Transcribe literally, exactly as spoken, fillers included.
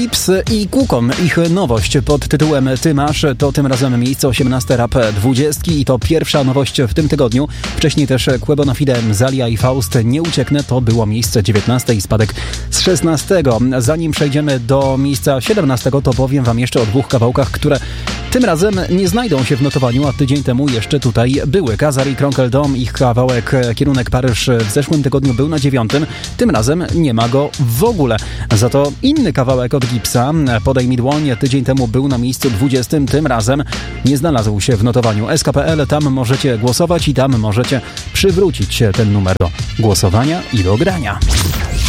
Gips i Kukon. Ich nowość pod tytułem Ty masz to tym razem miejsce osiemnaste rap dwudziestki i to pierwsza nowość w tym tygodniu. Wcześniej też Quebo na Fide, Zalia i Faust Nie ucieknę to było miejsce dziewiętnaste i spadek z szesnastego. Zanim przejdziemy do miejsca siedemnastego, to powiem wam jeszcze o dwóch kawałkach, które tym razem nie znajdą się w notowaniu, a tydzień temu jeszcze tutaj były. Kazar i Kronkel Dom, ich kawałek Kierunek Paryż w zeszłym tygodniu był na dziewiątym, tym razem nie ma go w ogóle. Za to inny kawałek od Gipsa, Podaj mi dłoń, tydzień temu był na miejscu dwudziestym, tym razem nie znalazł się w notowaniu. S K P L, tam możecie głosować i tam możecie przywrócić ten numer do głosowania i do grania.